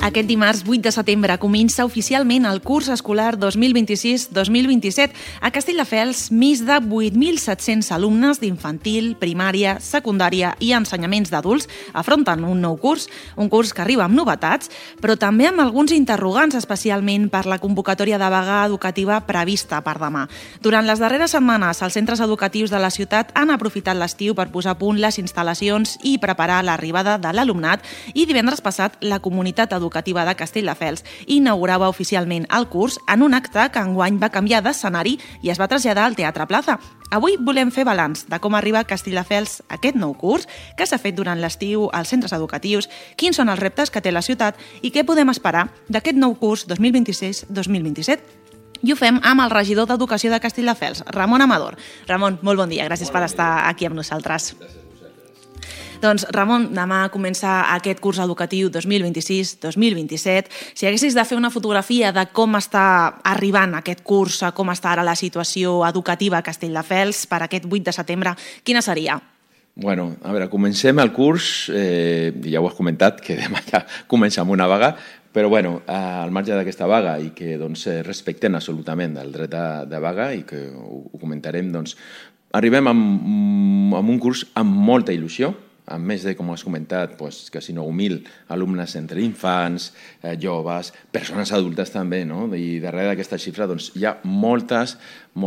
Aquest dimarts 8 de setembre comença oficialment el curs escolar 2026-2027. A Castelldefels, més de 8.700 alumnes d'infantil, primària, secundària i ensenyaments d'adults afronten un nou curs, un curs que arriba amb novetats, però també amb alguns interrogants, especialment per la convocatòria de vaga educativa prevista per demà. Durant les darreres setmanes, els centres educatius de la ciutat han aprofitat l'estiu per posar a punt les instal·lacions i preparar l'arribada de l'alumnat, i divendres passat la comunitat educativa de Castelldefels inaugurava oficialment el curs en un acte que enguany va canviar d'escenari i es va traslladar al Teatre Plaza. Avui volem fer balanç de com arriba a Castelldefels aquest nou curs, què s'ha fet durant l'estiu als centres educatius, quins són els reptes que té la ciutat i què podem esperar d'aquest nou curs 2026-2027. I ho fem amb el regidor d'Educació de Castelldefels, Ramon Amador. Ramon, molt bon dia, gràcies per estar aquí amb nosaltres. Doncs, Ramon, demà comença aquest curs educatiu 2026-2027. Si haguessis de fer una fotografia de com està arribant aquest curs, com està ara la situació educativa a Castelldefels per aquest 8 de setembre, quina seria? Bueno, a veure, comencem el curs, ja ho has comentat, que demà ja comença amb una vaga, però bueno, al marge d'aquesta vaga i que respectem absolutament el dret de vaga i que ho comentarem, doncs arribem amb un curs amb molta il·lusió, amb més de, com has comentat, quasi 9.000 alumnes entre infants, joves, persones adultes també, no? I darrere d'aquesta xifra hi ha moltes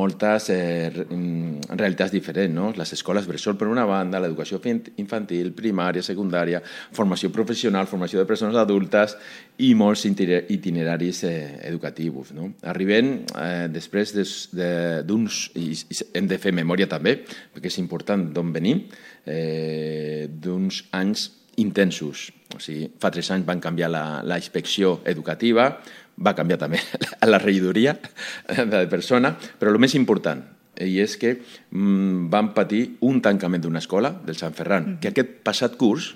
realitats diferents, no? Les escoles bressol per una banda, l'educació infantil, primària, secundària, formació professional, formació de persones adultes i molts itineraris educatius, no? Arribem després d'uns, i hem de fer memòria també, perquè és important d'on venim, d'uns anys intensos. O sigui, fa 3 anys van canviar la inspecció educativa, va canviar també la regidoria de persona, però el més important és que van patir un tancament d'una escola, del Sant Ferran, que aquest passat curs,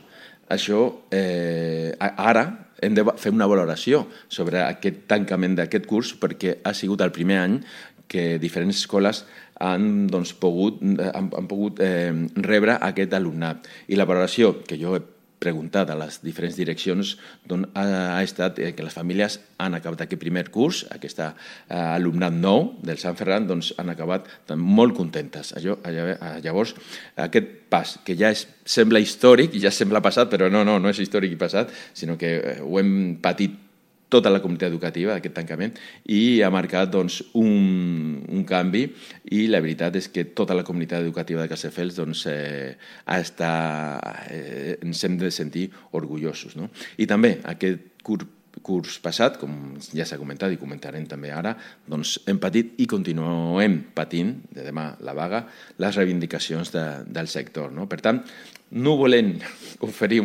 ara hem de fer una valoració sobre aquest tancament d'aquest curs perquè ha sigut el primer any que diferents escoles han pogut rebre aquest alumnat. I la valoració que jo he preguntat a les diferents direccions ha estat que les famílies han acabat aquest primer curs, aquest alumnat nou del Sant Ferran, han acabat molt contentes. Llavors, aquest pas, que ja sembla històric, ja sembla passat, però no és històric i passat, sinó que ho hem patit tota la comunitat educativa, aquest tancament, i ha marcat un canvi, i la veritat és que tota la comunitat educativa de Castelldefels ens hem de sentir orgullosos. I també aquest curs passat, com ja s'ha comentat i comentarem també ara, hem patit i continuem patint, de demà la vaga, les reivindicacions del sector. Per tant, no volem oferir